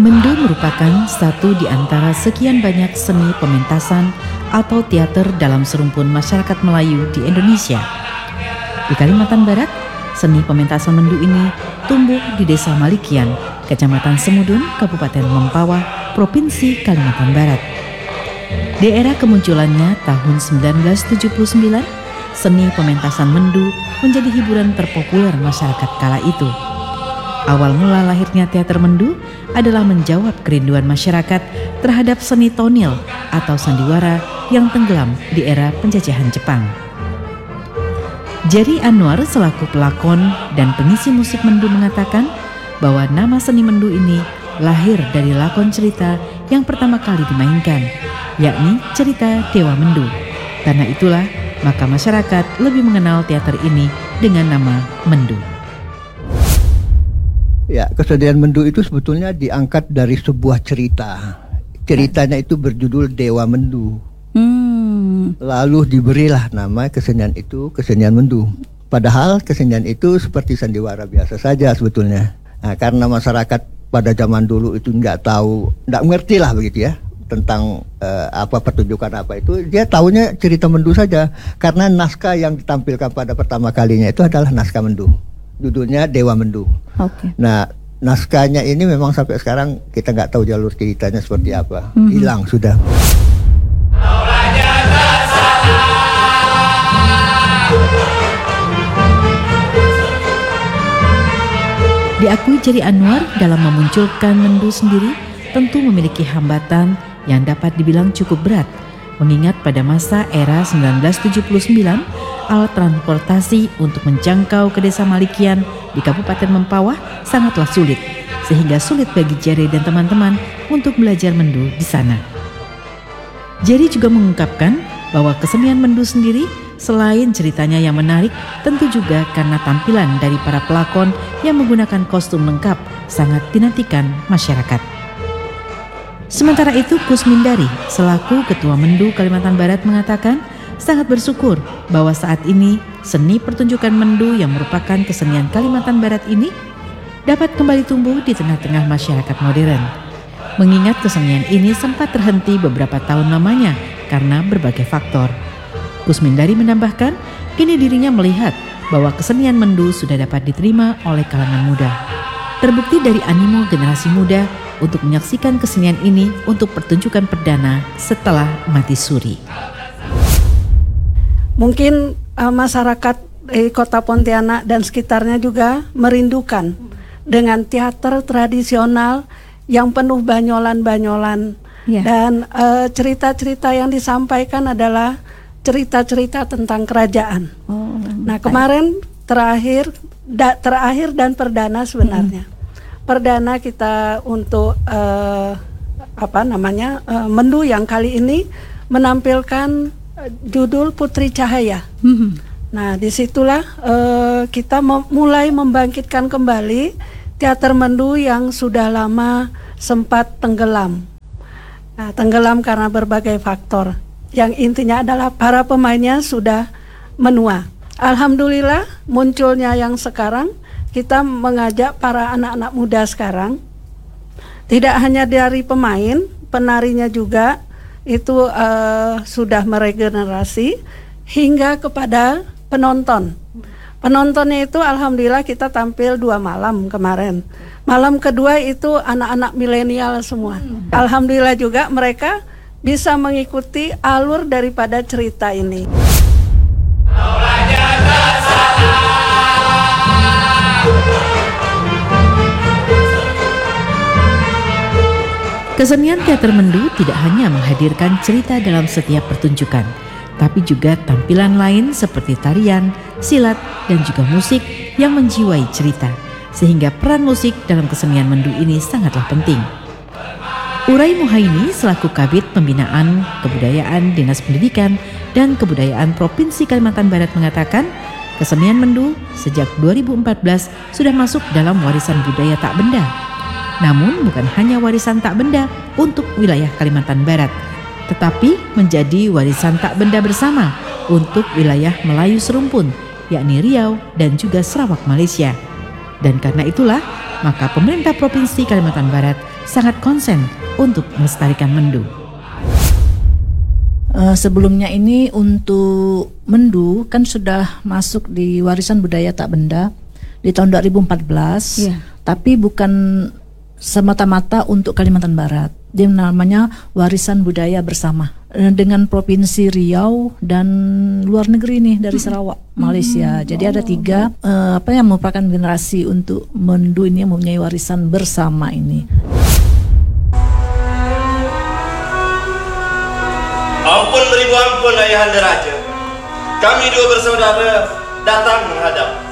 Mendu merupakan satu di antara sekian banyak seni pementasan atau teater dalam serumpun masyarakat Melayu di Indonesia. Di Kalimantan Barat, seni pementasan mendu ini tumbuh di Desa Malikian, Kecamatan Semudun, Kabupaten Mempawah, Provinsi Kalimantan Barat. Di era kemunculannya tahun 1979, seni pementasan mendu menjadi hiburan terpopuler masyarakat kala itu. Awal mula lahirnya teater mendu adalah menjawab kerinduan masyarakat terhadap seni tonil atau sandiwara yang tenggelam di era penjajahan Jepang. Jerry Anwar selaku pelakon dan pengisi musik mendu mengatakan bahwa nama seni mendu ini lahir dari lakon cerita yang pertama kali dimainkan, yakni cerita Dewa Mendu. Karena itulah maka masyarakat lebih mengenal teater ini dengan nama mendu. Ya, kesenian mendu itu sebetulnya diangkat dari sebuah cerita. Ceritanya itu berjudul Dewa Mendu. Lalu diberilah nama kesenian itu kesenian mendu. Padahal kesenian itu seperti sandiwara biasa saja sebetulnya. Nah, karena masyarakat pada zaman dulu itu nggak ngerti lah begitu ya tentang apa pertunjukan apa itu. Dia tahunya cerita mendu saja. Karena naskah yang ditampilkan pada pertama kalinya itu adalah naskah mendu. Judulnya Dewa Mendu. Okay. Nah, naskahnya ini memang sampai sekarang kita nggak tahu jalur ceritanya seperti apa. Hilang sudah. Diakui Jerry Anwar dalam memunculkan mendu sendiri tentu memiliki hambatan yang dapat dibilang cukup berat, mengingat pada masa era 1979 alat transportasi untuk menjangkau ke Desa Malikian di Kabupaten Mempawah sangatlah sulit, sehingga sulit bagi Jerry dan teman-teman untuk belajar mendu di sana. Jerry juga mengungkapkan bahwa kesenian mendu sendiri selain ceritanya yang menarik, tentu juga karena tampilan dari para pelakon yang menggunakan kostum lengkap sangat dinantikan masyarakat. Sementara itu, Kusmindari selaku Ketua Mendu Kalimantan Barat mengatakan sangat bersyukur bahwa saat ini seni pertunjukan mendu yang merupakan kesenian Kalimantan Barat ini dapat kembali tumbuh di tengah-tengah masyarakat modern. Mengingat kesenian ini sempat terhenti beberapa tahun lamanya karena berbagai faktor. Kusmindari menambahkan, kini dirinya melihat bahwa kesenian mendu sudah dapat diterima oleh kalangan muda. Terbukti dari animo generasi muda untuk menyaksikan kesenian ini untuk pertunjukan perdana setelah mati suri. Mungkin masyarakat di Kota Pontianak dan sekitarnya juga merindukan dengan teater tradisional yang penuh banyolan-banyolan. Dan cerita-cerita yang disampaikan adalah cerita-cerita tentang kerajaan. Nah, kemarin terakhir dan perdana sebenarnya. Perdana kita untuk mendu yang kali ini menampilkan judul Putri Cahaya. Nah, disitulah kita mulai membangkitkan kembali teater mendu yang sudah lama sempat tenggelam. Nah, tenggelam karena berbagai faktor. Yang intinya adalah para pemainnya sudah menua. Alhamdulillah munculnya yang sekarang kita mengajak para anak-anak muda sekarang. Tidak hanya dari pemain, penarinya juga itu sudah meregenerasi hingga kepada penonton. Penontonnya itu alhamdulillah kita tampil 2 malam kemarin. Malam kedua itu anak-anak milenial semua. Alhamdulillah juga mereka bisa mengikuti alur daripada cerita ini. Kesenian teater mendu tidak hanya menghadirkan cerita dalam setiap pertunjukan, tapi juga tampilan lain seperti tarian, silat, dan juga musik yang menjiwai cerita, sehingga peran musik dalam kesenian mendu ini sangatlah penting. Urai Muhaini selaku Kabid Pembinaan Kebudayaan Dinas Pendidikan dan Kebudayaan Provinsi Kalimantan Barat mengatakan, kesenian mendu sejak 2014 sudah masuk dalam warisan budaya tak benda. Namun bukan hanya warisan tak benda untuk wilayah Kalimantan Barat, tetapi menjadi warisan tak benda bersama untuk wilayah Melayu Serumpun, yakni Riau dan juga Sarawak Malaysia. Dan karena itulah, maka pemerintah Provinsi Kalimantan Barat sangat konsen untuk melestarikan Mendu. Sebelumnya ini untuk Mendu kan sudah masuk di warisan budaya tak benda di tahun 2014, tapi bukan semata-mata untuk Kalimantan Barat. Dia namanya warisan budaya bersama dengan Provinsi Riau dan luar negeri nih dari Sarawak, Malaysia. Jadi ada 3 yang merupakan generasi untuk Mendu ini yang mempunyai warisan bersama ini. Ampun beribu ampun ayahanda raja. Kami 2 bersaudara datang menghadap.